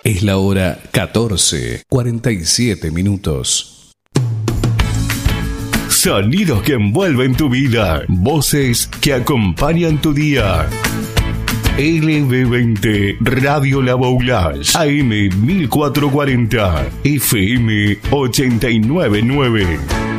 Es la hora 14:47. Sonidos que envuelven tu vida. Voces que acompañan tu día. LB20 Radio La Boulage, AM 1440, FM 899.